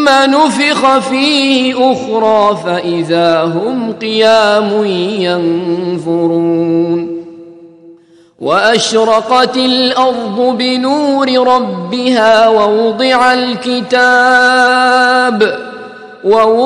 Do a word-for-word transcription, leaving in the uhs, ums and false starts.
ثم نفخ فيه أخرى فإذا هم قيام ينظرون وأشرقت الأرض بنور ربها ووضع الكتاب ووضع